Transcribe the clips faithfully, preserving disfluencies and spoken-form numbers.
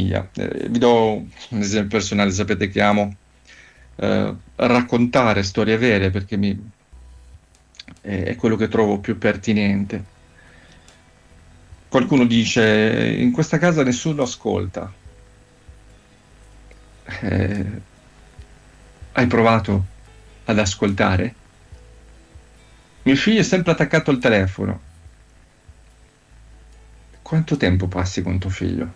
famiglia. Eh, vi do un esempio personale, sapete che amo eh, raccontare storie vere perché mi, è, è quello che trovo più pertinente. Qualcuno dice, in questa casa nessuno ascolta. Eh, hai provato ad ascoltare? Mio figlio è sempre attaccato al telefono. Quanto tempo passi con tuo figlio?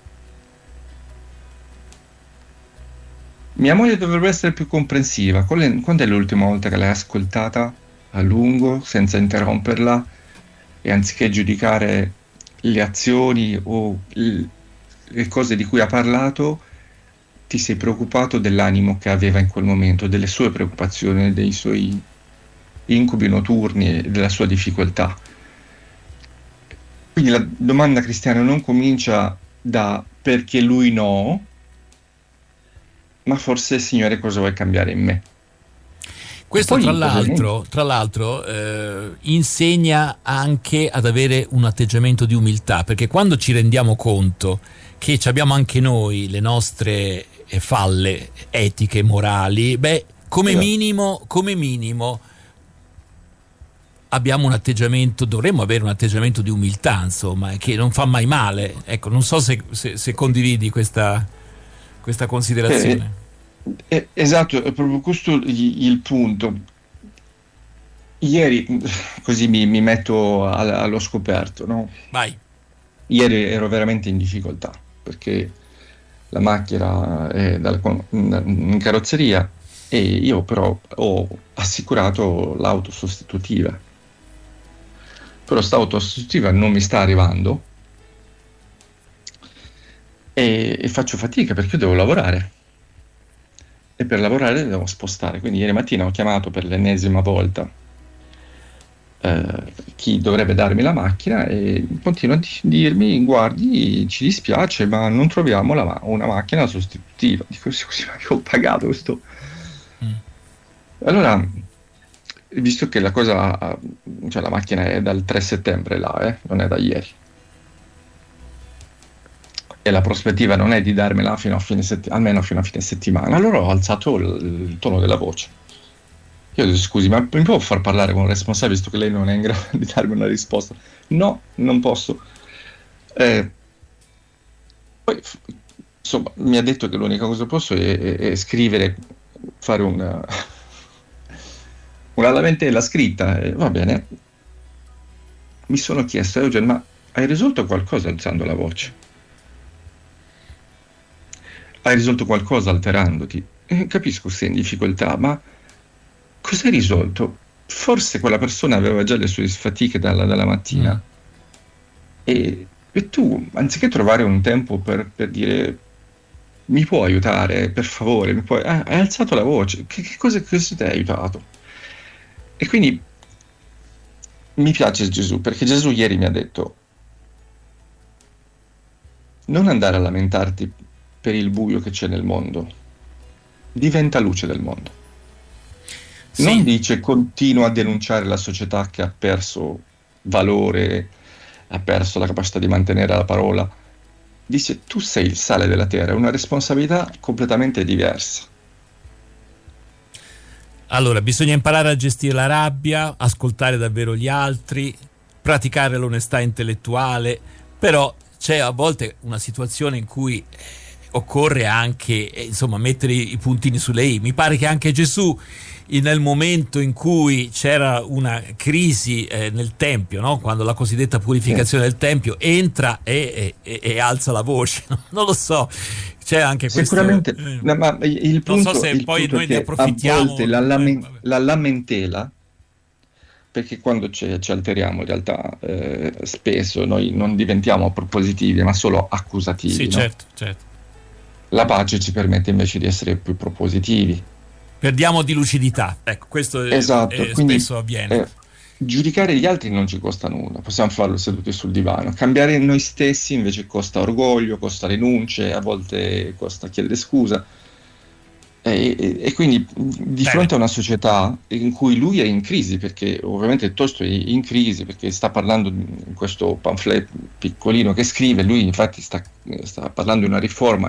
Mia moglie dovrebbe essere più comprensiva. Qual è- Quando è l'ultima volta che l'hai ascoltata a lungo, senza interromperla, e anziché giudicare le azioni o l- le cose di cui ha parlato, ti sei preoccupato dell'animo che aveva in quel momento, delle sue preoccupazioni, dei suoi incubi notturni e della sua difficoltà. Quindi la domanda cristiana non comincia da perché lui no, ma forse Signore cosa vuoi cambiare in me? E Questo tra poi ovviamente l'altro, tra l'altro eh, insegna anche ad avere un atteggiamento di umiltà, perché quando ci rendiamo conto che ci abbiamo anche noi le nostre eh, falle etiche, morali, beh, come esatto. minimo, come minimo abbiamo un atteggiamento, dovremmo avere un atteggiamento di umiltà, insomma, che non fa mai male. Ecco, non so se, se, se condividi questa, questa Eh, considerazione. eh, esatto, è proprio questo il, il punto. Ieri, così mi, mi metto al- allo scoperto, no? Vai. Ieri ero veramente in difficoltà perché la macchina è dalla con- in in carrozzeria e io però ho assicurato l'auto sostitutiva. Però sta auto sostitutiva non mi sta arrivando e, e faccio fatica perché io devo lavorare e per lavorare devo spostare. Quindi ieri mattina ho chiamato per l'ennesima volta eh, chi dovrebbe darmi la macchina e continua a di- dirmi: guardi, ci dispiace, ma non troviamo la ma- una macchina sostitutiva. Dico: scusi, ma io ho pagato questo. Mm. Allora, visto che la cosa, cioè la macchina è dal tre settembre là, eh, non è da ieri, e la prospettiva non è di darmela fino a fine setti- almeno fino a fine settimana, allora ho alzato il, il tono della voce. Io ho detto: scusi, ma mi può far parlare con un responsabile visto che lei non è in grado di darmi una risposta? No, non posso. Eh, poi, f- insomma, mi ha detto che l'unica cosa che posso è, è- è scrivere, fare una, una lamentela scritta. E va bene. Mi sono chiesto: Eugen, ma hai risolto qualcosa alzando la voce? Hai risolto qualcosa alterandoti? Eh, capisco che sei in difficoltà, ma cosa hai risolto? Forse quella persona aveva già le sue fatiche dalla, dalla Mm. mattina e, e tu, anziché trovare un tempo per, per dire mi può aiutare, per favore, mi puoi... ah, hai alzato la voce, che, che cosa, cosa ti ha aiutato? E quindi mi piace Gesù, perché Gesù ieri mi ha detto: non andare a lamentarti per il buio che c'è nel mondo, diventa luce del mondo. Non Sì. dice continua a denunciare la società che ha perso valore, ha perso la capacità di mantenere la parola. Dice: tu sei il sale della terra, è una responsabilità completamente diversa. Allora, bisogna imparare a gestire la rabbia, ascoltare davvero gli altri, praticare l'onestà intellettuale, però c'è a volte una situazione in cui eh, occorre anche, eh, insomma, mettere i puntini sulle i. Mi pare che anche Gesù, in- nel momento in cui c'era una crisi eh, nel Tempio, no? Quando la cosiddetta Sì. purificazione del Tempio, entra e, e- e alza la voce. Non lo so, c'è anche questo... Sicuramente, eh, no, ma il non so punto, se il poi punto è noi ne che a volte approfittiamo. la, Eh, lamen- vabbè. la lamentela, perché quando ci, ci alteriamo in realtà eh, spesso noi non diventiamo propositivi ma solo Sì, accusativi, no? certo, certo. La pace ci permette invece di essere più propositivi. Perdiamo di lucidità, ecco, questo eh, Esatto, eh, quindi spesso avviene. eh, giudicare gli altri non ci costa nulla, possiamo farlo seduti sul divano. Cambiare noi stessi invece costa orgoglio, costa rinunce, a volte costa chiedere scusa. E, e- e quindi di Bene. fronte a una società in cui lui è in crisi, perché ovviamente Tolstoi è in crisi, perché sta parlando in questo pamphlet piccolino che scrive, lui infatti sta, sta parlando di una riforma